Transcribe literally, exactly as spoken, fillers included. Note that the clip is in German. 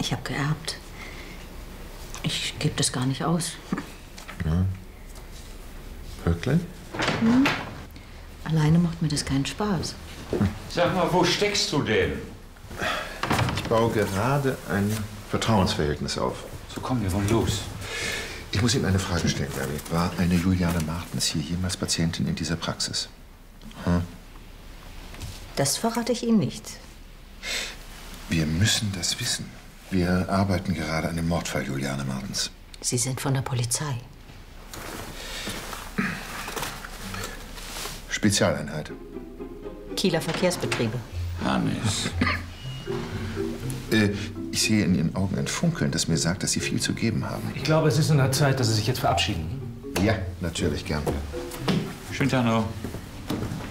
Ich habe geerbt. Ich gebe das gar nicht aus. Ja. Wirklich? Hm. Alleine macht mir das keinen Spaß. Hm. Sag mal, wo steckst du denn? Ich baue gerade ein Vertrauensverhältnis auf. So, komm, wir wollen los. Ich muss Ihnen eine Frage stellen, Gary. War eine Juliane Martens hier jemals Patientin in dieser Praxis? Hm? Das verrate ich Ihnen nicht. Wir müssen das wissen. Wir arbeiten gerade an dem Mordfall Juliane Martens. Sie sind von der Polizei. Spezialeinheit. Kieler Verkehrsbetriebe. Hannes. Äh, ich sehe in Ihren Augen ein Funkeln, das mir sagt, dass Sie viel zu geben haben. Ich glaube, es ist an der Zeit, dass Sie sich jetzt verabschieden. Ja, natürlich, gern. Schönen Tag noch.